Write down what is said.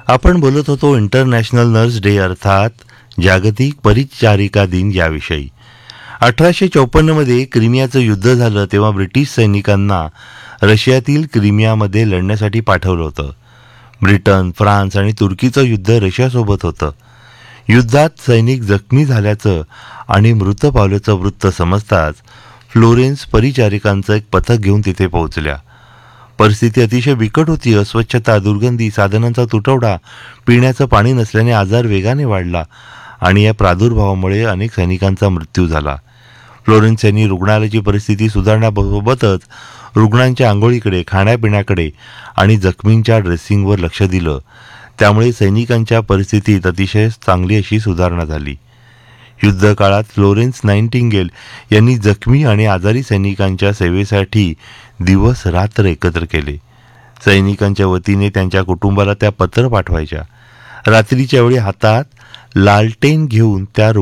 आपण बोलत होतो इंटरनॅशनल नर्स डे अर्थात जागतिक परिचारिका दिन याविषयी. 1854 क्रिमियाचं युद्ध झालं तेव्हा ब्रिटिश सैनिकांना रशियातील क्रिमियामध्ये लढण्यासाठी पाठवलं होतं. ब्रिटन, फ्रान्स आणि तुर्कीचं युद्ध रशियासोबत होतं. युद्धात सैनिक जखमी झाल्याचं आणि मृत पावल्याचं वृत्त समजताच फ्लोरेन्स परिचारिकांचं एक पथक घेऊन तिथे पोहोचल्या. परिस्थिती अतिशय बिकट होती. अस्वच्छता, दुर्गंधी, साधनांचा तुटवडा, पिण्याचं पाणी नसल्याने आजार वेगाने वाढला आणि या प्रादुर्भावामुळे अनेक सैनिकांचा मृत्यू झाला. फ्लोरेन्स यांनी रुग्णालयाची परिस्थिती सुधारण्यासोबतच रुग्णांच्या आंघोळीकडे, खाण्यापिण्याकडे आणि जखमींच्या ड्रेसिंगवर लक्ष दिलं. त्यामुळे सैनिकांच्या परिस्थितीत अतिशय चांगली अशी सुधारणा झाली. युद्ध काळात फ्लोरेन्स नाइटिंगेल यांनी जखमी आणि आजारी सैनिकांच्या सेवेसाठी दिवस रात्र एकत्र केले. सैनिकांच्या वतीने त्यांच्या कुटुंबाला त्या पत्र पाठवायच्या. रात्रीच्या वेळी हातात लालटेन घेऊन त्या